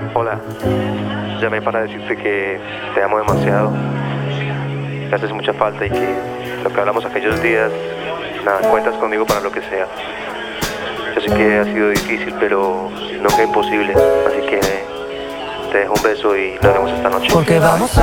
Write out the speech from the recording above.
Hola, llamé para decirte que te amo demasiado, que haces mucha falta y que lo que hablamos aquellos días, nada, cuentas conmigo para lo que sea. Yo sé que ha sido difícil, pero nunca imposible, así que te dejo un beso y lo haremos esta noche. Porque vamos